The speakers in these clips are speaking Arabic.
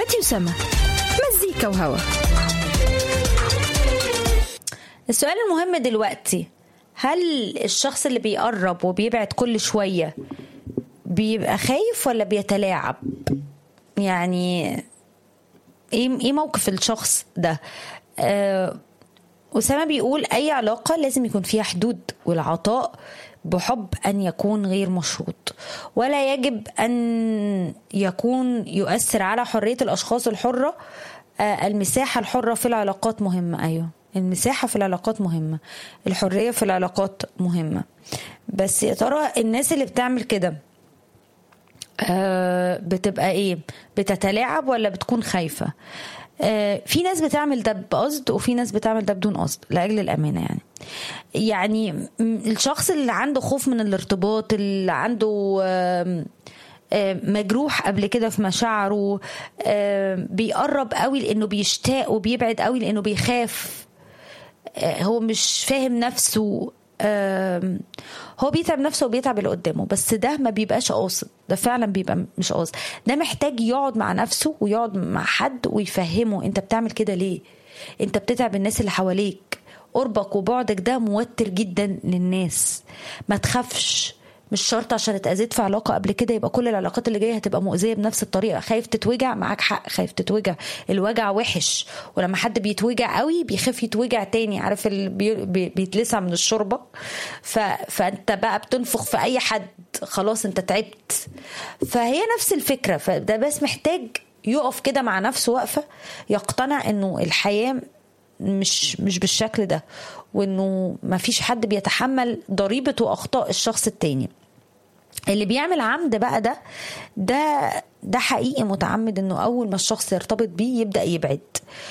راديو سما، مزيكا وهوا. السؤال المهم دلوقتي، هل الشخص اللي بيقرب وبيبعد كل شوية بيبقى خايف ولا بيتلاعب؟ يعني ايه موقف الشخص ده؟ أسامة بيقول أي علاقة لازم يكون فيها حدود، والعطاء بحب أن يكون غير مشروط، ولا يجب أن يكون يؤثر على حرية الأشخاص الحرة. المساحة الحرة في العلاقات مهمة. أيوة، المساحة في العلاقات مهمة، الحرية في العلاقات مهمة. بس يا ترى الناس اللي بتعمل كده بتبقى ايه؟ بتتلاعب ولا بتكون خايفة؟ في ناس بتعمل ده بقصد، وفي ناس بتعمل ده بدون قصد لأجل الأمانة. يعني الشخص اللي عنده خوف من الارتباط، اللي عنده مجروح قبل كده في مشاعره، بيقرب قوي لأنه بيشتاق، وبيبعد قوي لأنه بيخاف. هو مش فاهم نفسه، هو بيتعب نفسه وبيتعب اللي قدامه، بس ده ما بيبقاش قاصد، ده فعلا بيبقى مش قاصد. ده محتاج يقعد مع نفسه ويقعد مع حد ويفهمه انت بتعمل كده ليه، انت بتتعب الناس اللي حواليك، قربك وبعدك ده موتر جدا للناس. ما تخافش، مش شرط عشان اتأذيت في علاقة قبل كده يبقى كل العلاقات اللي جاية هتبقى مؤذية بنفس الطريقة. خايف تتوجع، معاك حق، خايف تتوجع، الوجع وحش، ولما حد بيتوجع قوي بيخاف يتوجع تاني. عارف اللي بيتلسع من الشوربة، فانت بقى بتنفخ في اي حد، خلاص انت تعبت. فهي نفس الفكرة. فده بس محتاج يقف كده مع نفسه وقفة، يقتنع انه الحياة مش بالشكل ده، وانه ما فيش حد بيتحمل ضريبة واخطاء الشخص التاني. اللي بيعمل عمد بقى ده حقيقي متعمد انه اول ما الشخص يرتبط بيه يبدأ يبعد،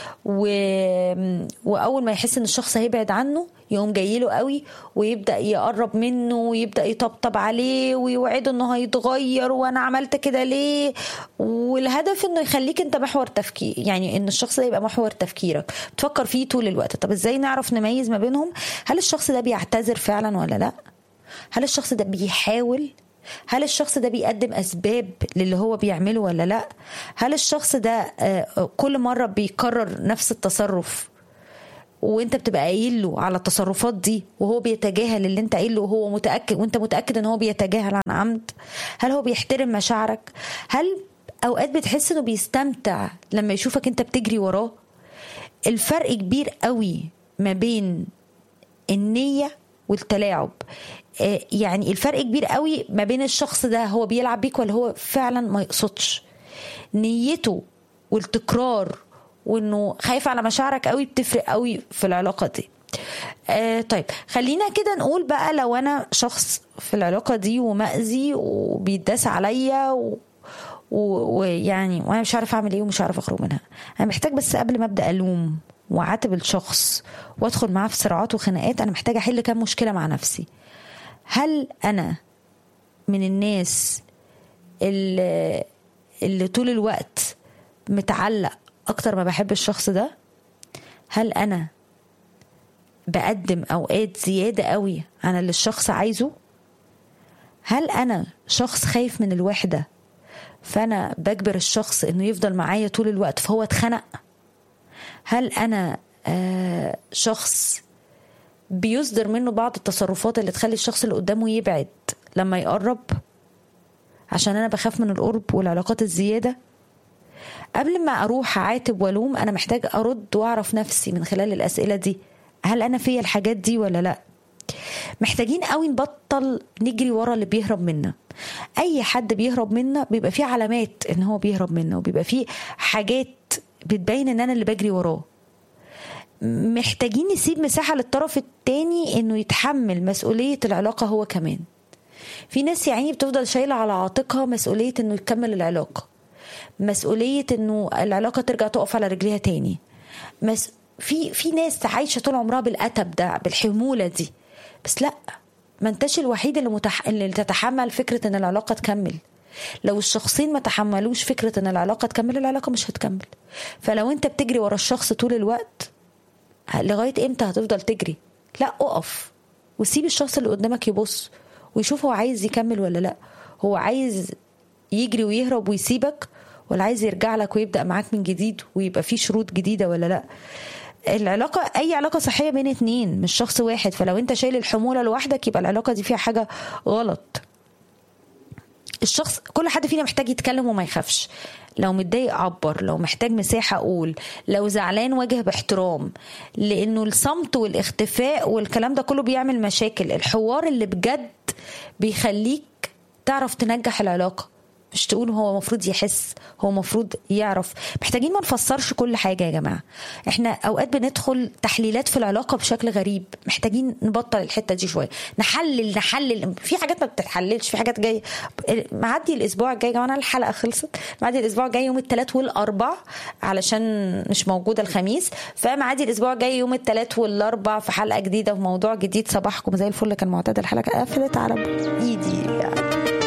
واول ما يحس ان الشخص هيبعد عنه يقوم جايله قوي ويبدأ يقرب منه ويبدأ يطبطب عليه ويوعده انه هيتغير، وانا عملت كده ليه، والهدف انه يخليك انت محور تفكير، يعني ان الشخص ده يبقى محور تفكيرك، بتفكر فيه طول الوقت. طب ازاي نعرف نميز ما بينهم؟ هل الشخص ده بيعتذر فعلا ولا لا؟ هل الشخص ده بيحاول؟ هل الشخص ده بيقدم أسباب للي هو بيعمله ولا لا؟ هل الشخص ده كل مرة بيكرر نفس التصرف وانت بتبقى قايل له على التصرفات دي وهو بيتجاهل اللي انت قايل له، وهو متأكد وانت متأكد ان هو بيتجاهل عن عمد؟ هل هو بيحترم مشاعرك؟ هل اوقات بتحس انه بيستمتع لما يشوفك انت بتجري وراه؟ الفرق كبير قوي ما بين النية والتلاعب. يعني الفرق كبير قوي ما بين الشخص ده هو بيلعب بيك ولا هو فعلا ما يقصدش. نيته والتكرار وانه خايف على مشاعرك قوي بتفرق قوي في العلاقة دي. طيب خلينا كده نقول بقى، لو انا شخص في العلاقة دي ومأذي وبيداس عليا ويعني وانا مش عارف اعمل ايه ومش عارف اخرج منها، انا محتاج بس قبل ما ابدا الوم وعاتب الشخص وادخل معاه في صراعات وخناقات، انا محتاجه احل كام مشكله مع نفسي. هل انا من الناس اللي طول الوقت متعلق اكتر ما بحب الشخص ده؟ هل انا بقدم اوقات زياده قوي عن اللي الشخص عايزه؟ هل انا شخص خايف من الوحده فانا بجبر الشخص انه يفضل معايا طول الوقت فهو اتخنق؟ هل انا شخص بيصدر منه بعض التصرفات اللي تخلي الشخص اللي قدامه يبعد لما يقرب عشان انا بخاف من القرب والعلاقات الزيادة؟ قبل ما اروح اعاتب والوم انا محتاج ارد واعرف نفسي من خلال الاسئلة دي، هل انا فيا الحاجات دي ولا لا؟ محتاجين قوي نبطل نجري ورا اللي بيهرب منا. اي حد بيهرب منا بيبقى فيه علامات ان هو بيهرب منا، وبيبقى فيه حاجات بتبين ان انا اللي بجري وراه. محتاجين نسيب مساحة للطرف التاني انه يتحمل مسؤولية العلاقة هو كمان. في ناس يعني بتفضل شايلة على عاتقها مسؤولية انه يكمل العلاقة، مسؤولية انه العلاقة ترجع تقف على رجليها تاني. في ناس عايشة طول عمرها بالأتب ده، بالحمولة دي. بس لا، ما انتش الوحيد اللي تتحمل فكرة ان العلاقة تكمل. لو الشخصين ما تحملوش فكرة ان العلاقة تكمل، العلاقة مش هتكمل. فلو انت بتجري ورا الشخص طول الوقت، لغاية امتى هتفضل تجري؟ لا، اقف وسيب الشخص اللي قدامك يبص ويشوف هو عايز يكمل ولا لا. هو عايز يجري ويهرب ويسيبك، ولا عايز يرجع لك ويبدأ معاك من جديد ويبقى فيه شروط جديدة ولا لا. العلاقة أي علاقة صحية بين اتنين مش شخص واحد، فلو انت شايل الحمولة لوحدك يبقى العلاقة دي فيها حاجة غلط. الشخص كل حد فينا محتاج يتكلم وما يخافش، لو متضايق عبر، لو محتاج مساحة أقول، لو زعلان واجه باحترام، لأنه الصمت والاختفاء والكلام ده كله بيعمل مشاكل. الحوار اللي بجد بيخليك تعرف تنجح العلاقة، مش تقول هو مفروض يحس، هو مفروض يعرف. محتاجين ما نفسرش كل حاجة يا جماعة. احنا اوقات بندخل تحليلات في العلاقة بشكل غريب، محتاجين نبطل الحتة دي شوية. نحلل في حاجات ما بتتحللش، في حاجات جاية. معدي الاسبوع الجاي يا جماعة، الحلقة خلصت، معدي الاسبوع الجاي يوم الثلاث والاربع علشان مش موجودة الخميس، فمعدي الاسبوع الجاي يوم الثلاث والاربع في حلقة جديدة وموضوع جديد. صباحكم زي الفل. كان معتاد الحلقة قفلت على ايدي يعني.